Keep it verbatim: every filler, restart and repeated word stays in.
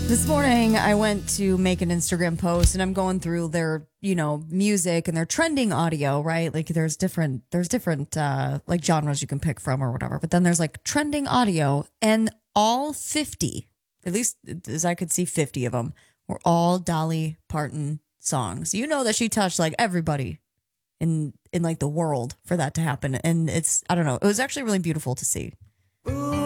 This morning, I went to make an Instagram post, and I'm going through their, you know, music and their trending audio, right? Like, there's different, there's different, uh, like genres you can pick from or whatever. But then there's like trending audio, and all fifty, at least as I could see, fifty of them were all Dolly Parton songs. You know that she touched like everybody in in like the world for that to happen, and it's I don't know. It was actually really beautiful to see. Ooh,